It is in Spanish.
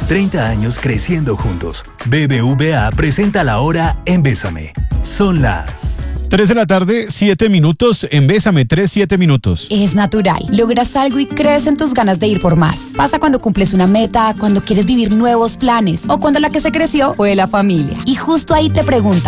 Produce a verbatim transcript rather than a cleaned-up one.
treinta años creciendo juntos. B B V A presenta la hora en Bésame. Son las... tres de la tarde, siete minutos, en Bésame, tres, siete minutos. Es natural. Logras algo y crees en tus ganas de ir por más. Pasa cuando cumples una meta, cuando quieres vivir nuevos planes o cuando la que se creció fue la familia. Y justo ahí te preguntan,